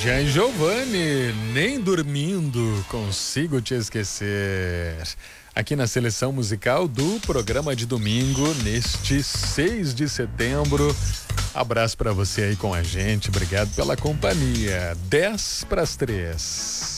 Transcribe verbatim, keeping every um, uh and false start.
Gian Giovanni, nem dormindo consigo te esquecer. Aqui na seleção musical do programa de domingo, neste seis de setembro. Abraço para você aí com a gente, obrigado pela companhia. dez para as três.